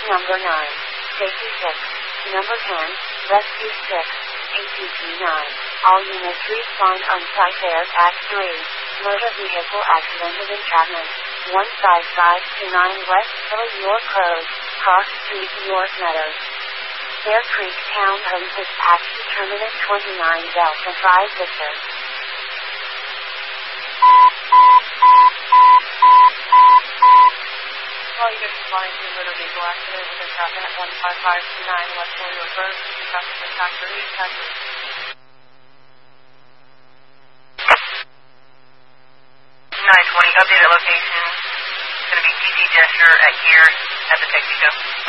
Number 9, Safety 6. Number 10, Rescue 6, ATP 9. All units respond on site there at 3. Motor vehicle accident of entrapment. 15529 West Philly, York Road, Cross Street, York Meadows. Bear Creek Town Home Dispatch Terminus 29 Delta 5 Victor. All units responding to a motor vehicle accident with entrapment at 15529 West Philly, York Road. Traffic impact relief, Texas. 920, updated location. It's going to be TT Gesture at Gear at the Texaco.